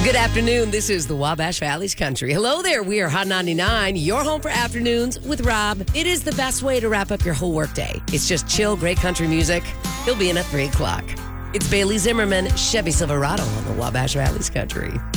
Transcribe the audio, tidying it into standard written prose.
Good afternoon. This is the Wabash Valley's Country. Hello there. We are Hot 99, your home for afternoons with Rob. It is the best way to wrap up your whole workday. It's just chill, great country music. He'll be in at 3 o'clock. It's Bailey Zimmerman, Chevy Silverado on the Wabash Valley's Country.